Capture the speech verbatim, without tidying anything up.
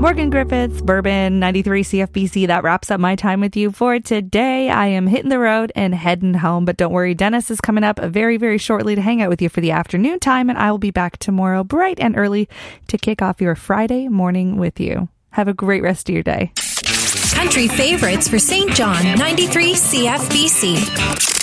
Morgan Griffiths, Bourbon ninety-three C F B C. That wraps up my time with you for today. I am hitting the road and heading home, but don't worry, Dennis is coming up very, very shortly to hang out with you for the afternoon time, and I will be back tomorrow bright and early to kick off your Friday morning with you. Have a great rest of your day. Country favorites for Saint John, ninety-three C F B C.